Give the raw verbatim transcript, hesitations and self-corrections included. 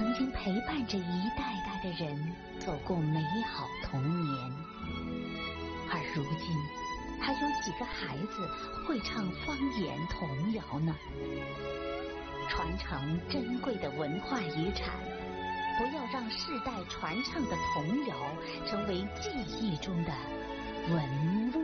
曾经陪伴着一代代的人走过美好童年，而如今还有几个孩子会唱方言童谣呢？传承珍贵的文化遗产，不要让世代传唱的童谣成为记忆中的文物。